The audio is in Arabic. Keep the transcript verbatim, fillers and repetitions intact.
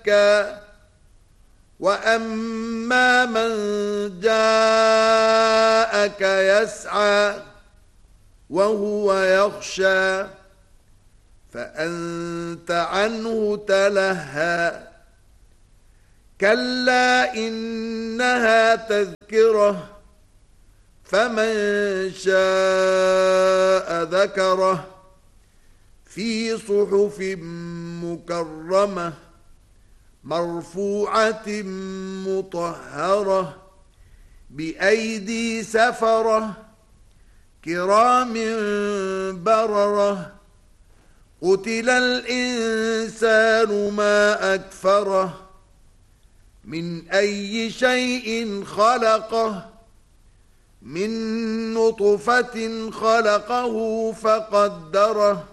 وأما من جاءك يسعى وهو يخشى فأنت عنه تلهى كلا إنها تذكرة فمن شاء ذكره في صحف مكرمة مرفوعة مطهرة بأيدي سفرة كرام بررة قتل الإنسان ما أكفره من أي شيء خلقه من نطفة خلقه فقدره